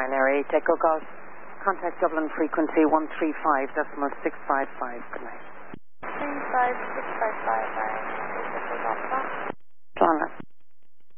binary. Echo Golf. Contact Dublin frequency 135.655. Good night. 35655.